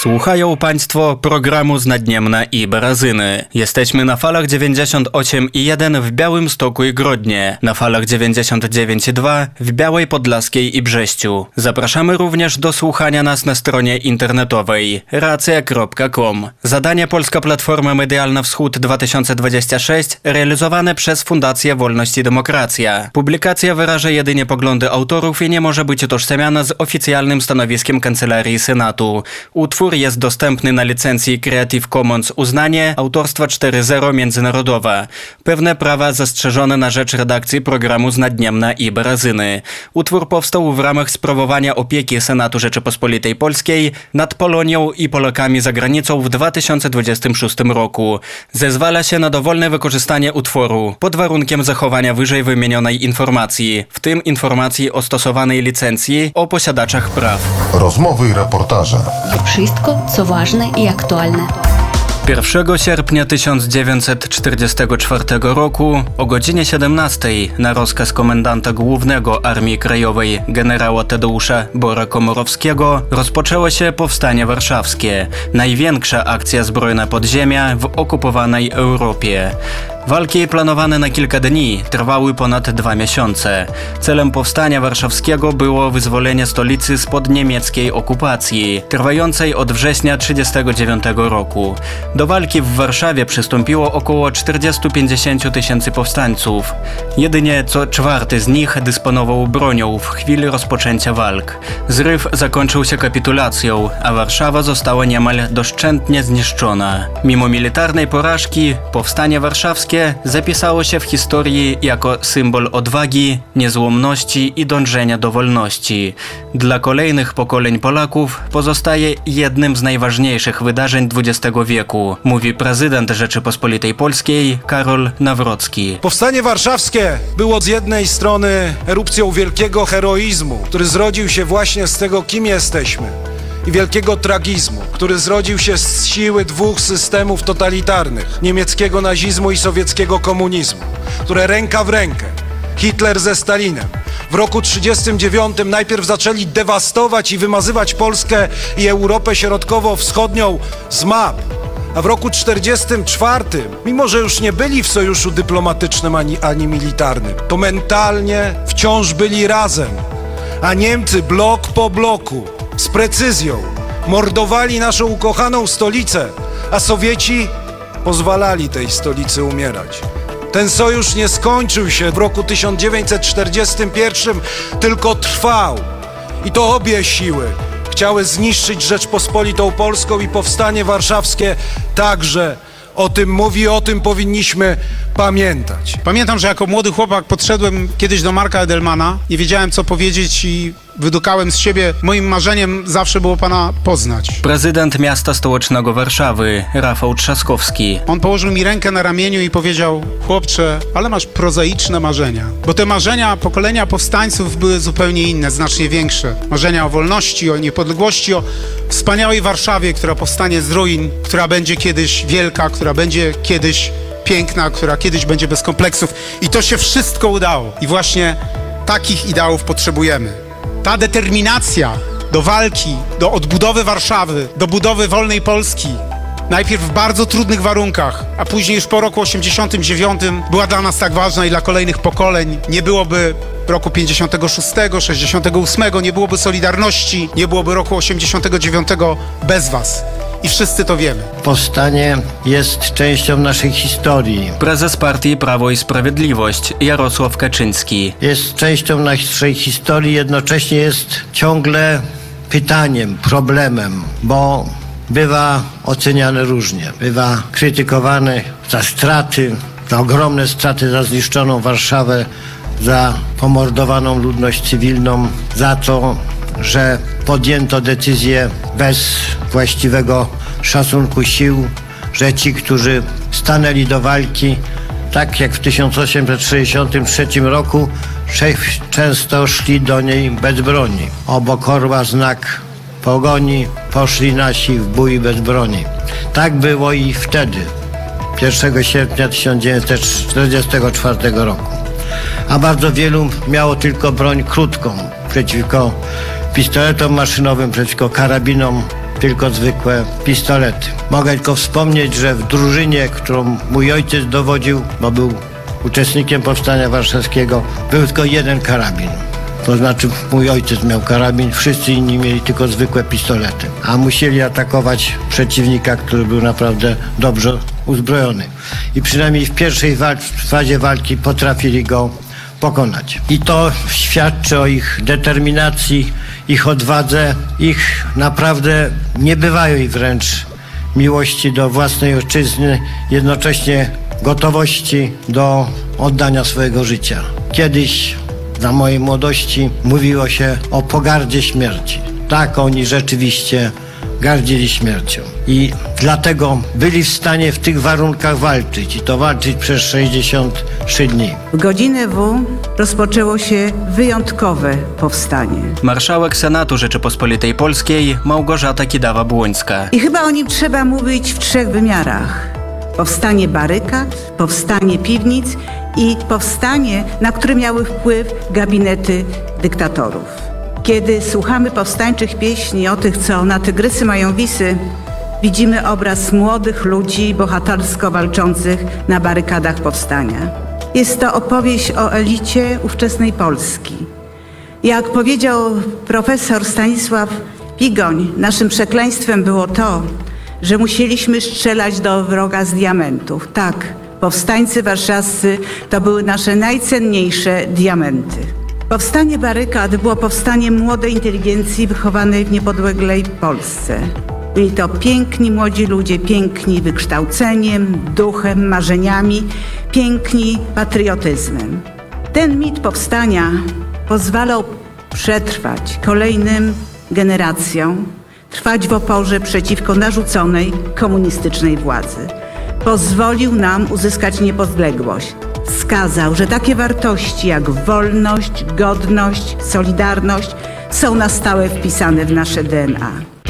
Słuchają Państwo programu z Nadniemna i Barazyny. Jesteśmy na falach 98,1 w Białymstoku i Grodnie, na falach 99,2 w Białej Podlaskiej i Brześciu. Zapraszamy również do słuchania nas na stronie internetowej racja.com. Zadanie Polska Platforma Medialna Wschód 2026 realizowane przez Fundację Wolność i Demokracja. Publikacja wyraża jedynie poglądy autorów i nie może być utożsamiana z oficjalnym stanowiskiem Kancelarii Senatu. Utwór jest dostępny na licencji Creative Commons uznanie autorstwa 4.0 międzynarodowa. Pewne prawa zastrzeżone na rzecz redakcji programu z Nadniemna i Barazyny. Utwór powstał w ramach sprawowania opieki Senatu Rzeczypospolitej Polskiej nad Polonią i Polakami za granicą w 2026 roku. Zezwala się na dowolne wykorzystanie utworu pod warunkiem zachowania wyżej wymienionej informacji, w tym informacji o stosowanej licencji o posiadaczach praw. Rozmowy i reportaże. Wszystko, co ważne i aktualne. 1 sierpnia 1944 roku o godzinie 17 na rozkaz komendanta głównego Armii Krajowej generała Tadeusza Bora-Komorowskiego rozpoczęło się Powstanie Warszawskie, największa akcja zbrojna podziemia w okupowanej Europie. Walki planowane na kilka dni trwały ponad 2 miesiące. Celem Powstania Warszawskiego było wyzwolenie stolicy spod niemieckiej okupacji, trwającej od września 1939 roku. Do walki w Warszawie przystąpiło około 40-50 tysięcy powstańców. Jedynie co czwarty z nich dysponował bronią w chwili rozpoczęcia walk. Zryw zakończył się kapitulacją, a Warszawa została niemal doszczętnie zniszczona. Mimo militarnej porażki, Powstanie Warszawskie zapisało się w historii jako symbol odwagi, niezłomności i dążenia do wolności. Dla kolejnych pokoleń Polaków pozostaje jednym z najważniejszych wydarzeń XX wieku, mówi prezydent Rzeczypospolitej Polskiej Karol Nawrocki. Powstanie Warszawskie było z jednej strony erupcją wielkiego heroizmu, który zrodził się właśnie z tego, kim jesteśmy, i wielkiego tragizmu, który zrodził się z siły dwóch systemów totalitarnych, niemieckiego nazizmu i sowieckiego komunizmu, które ręka w rękę, Hitler ze Stalinem, w roku 1939 najpierw zaczęli dewastować i wymazywać Polskę i Europę Środkowo-Wschodnią z map, a w roku 1944, mimo że już nie byli w sojuszu dyplomatycznym ani militarnym, to mentalnie wciąż byli razem, a Niemcy blok po bloku z precyzją mordowali naszą ukochaną stolicę, a Sowieci pozwalali tej stolicy umierać. Ten sojusz nie skończył się w roku 1941, tylko trwał. I to obie siły chciały zniszczyć Rzeczpospolitą Polską i Powstanie Warszawskie także o tym mówi, o tym powinniśmy pamiętać. Pamiętam, że jako młody chłopak podszedłem kiedyś do Marka Edelmana, nie wiedziałem co powiedzieć i wydukałem z siebie. Moim marzeniem zawsze było pana poznać. Prezydent miasta stołecznego Warszawy, Rafał Trzaskowski. On położył mi rękę na ramieniu i powiedział: chłopcze, ale masz prozaiczne marzenia. Bo te marzenia pokolenia powstańców były zupełnie inne, znacznie większe. Marzenia o wolności, o niepodległości, o wspaniałej Warszawie, która powstanie z ruin, która będzie kiedyś wielka, która będzie kiedyś piękna, która kiedyś będzie bez kompleksów. I to się wszystko udało. I właśnie takich ideałów potrzebujemy. Ta determinacja do walki, do odbudowy Warszawy, do budowy wolnej Polski, najpierw w bardzo trudnych warunkach, a później już po roku 89 była dla nas tak ważna i dla kolejnych pokoleń. Nie byłoby roku 56, 68, nie byłoby Solidarności, nie byłoby roku 89 bez was. I wszyscy to wiemy. Powstanie jest częścią naszej historii. Prezes partii Prawo i Sprawiedliwość Jarosław Kaczyński. Jest częścią naszej historii, jednocześnie jest ciągle pytaniem, problemem, bo bywa oceniany różnie. Bywa krytykowany za straty, za ogromne straty, za zniszczoną Warszawę, za pomordowaną ludność cywilną, za to, że podjęto decyzję bez właściwego szacunku sił, że ci, którzy stanęli do walki, tak jak w 1863 roku, często szli do niej bez broni. Obok orła znak pogoni, poszli nasi w bój bez broni. Tak było i wtedy, 1 sierpnia 1944 roku. A bardzo wielu miało tylko broń krótką przeciwko pistoletom maszynowym, przeciwko karabinom, tylko zwykłe pistolety. Mogę tylko wspomnieć, że w drużynie, którą mój ojciec dowodził, bo był uczestnikiem Powstania Warszawskiego, był tylko jeden karabin. To znaczy mój ojciec miał karabin, wszyscy inni mieli tylko zwykłe pistolety. A musieli atakować przeciwnika, który był naprawdę dobrze uzbrojony. I przynajmniej w pierwszej fazie walki potrafili go pokonać. I to świadczy o ich determinacji, ich odwadze, ich naprawdę niebywałej wręcz miłości do własnej ojczyzny, jednocześnie gotowości do oddania swojego życia. Kiedyś, za mojej młodości, mówiło się o pogardzie śmierci. Tak, oni rzeczywiście gardzili śmiercią. I dlatego byli w stanie w tych warunkach walczyć. I to walczyć przez 63 dni. W godzinę W rozpoczęło się wyjątkowe powstanie. Marszałek Senatu Rzeczypospolitej Polskiej Małgorzata Kidawa-Błońska. I chyba o nim trzeba mówić w 3 wymiarach. Powstanie barykad, powstanie piwnic i powstanie, na które miały wpływ gabinety dyktatorów. Kiedy słuchamy powstańczych pieśni o tych, co na tygrysy mają wisy, widzimy obraz młodych ludzi bohatersko walczących na barykadach powstania. Jest to opowieść o elicie ówczesnej Polski. Jak powiedział profesor Stanisław Pigoń, naszym przekleństwem było to, że musieliśmy strzelać do wroga z diamentów. Tak, powstańcy warszawscy to były nasze najcenniejsze diamenty. Powstanie barykad było powstaniem młodej inteligencji wychowanej w niepodległej Polsce. Byli to piękni młodzi ludzie, piękni wykształceniem, duchem, marzeniami, piękni patriotyzmem. Ten mit powstania pozwalał przetrwać kolejnym generacjom, trwać w oporze przeciwko narzuconej komunistycznej władzy. Pozwolił nam uzyskać niepodległość. Wskazał, że takie wartości jak wolność, godność, solidarność są na stałe wpisane w nasze DNA.